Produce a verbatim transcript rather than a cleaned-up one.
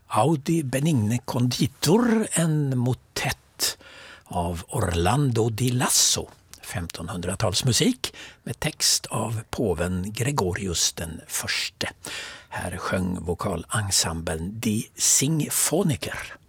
Audi Benigne Conditor, en motett av Orlando di Lasso, femtonhundratalsmusik med text av påven Gregorius den förste. Här sjöng vokalensemblen Die Singfoniker.